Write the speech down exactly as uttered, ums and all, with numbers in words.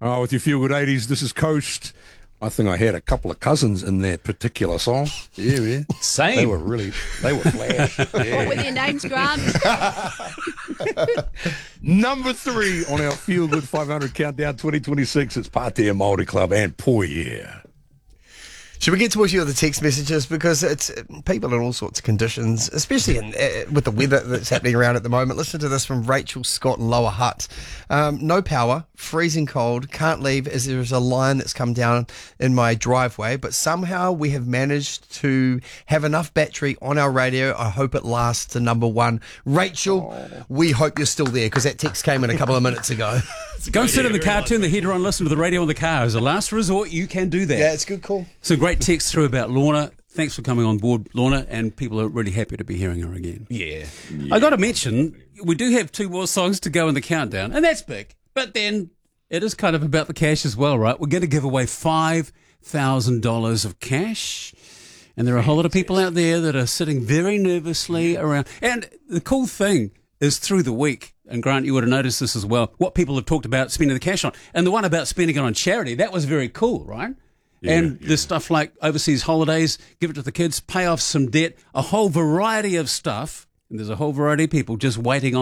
Oh, with your Feel Good eighties, this is Coast. I think I had a couple of cousins in that particular song. Yeah, man. Same. They were really, they were flash. Yeah. What were their names, Grant? Number three on our Feel Good five hundred Countdown twenty twenty-six, it's Patea Māori Club and Poya. Should we get to a few of the text messages? Because it's people in all sorts of conditions, especially in, uh, with the weather that's happening around at the moment. Listen to this from Rachel Scott in Lower Hutt. Um, no power, freezing cold, can't leave as there is a line that's come down in my driveway, but somehow we have managed to have enough battery on our radio. I hope it lasts to number one. Rachel, oh. we hope you're still there because that text came in a couple of minutes ago. Go and sit in the car, turn the heater on, listen to the radio in the car. As a last resort, you can do that. Yeah, it's a good call. So great text through about Lorna. Thanks for coming on board, Lorna, and people are really happy to be hearing her again. Yeah. yeah. I got to mention, we do have two more songs to go in the countdown, and that's big. But then it is kind of about the cash as well, right? We're going to give away five thousand dollars of cash, and there are a whole lot of people out there that are sitting very nervously around. And the cool thing is through the week, and Grant, you would have noticed this as well, what people have talked about spending the cash on. And the one about spending it on charity, that was very cool, right? Yeah, and yeah. There's stuff like overseas holidays, give it to the kids, pay off some debt, a whole variety of stuff. And there's a whole variety of people just waiting on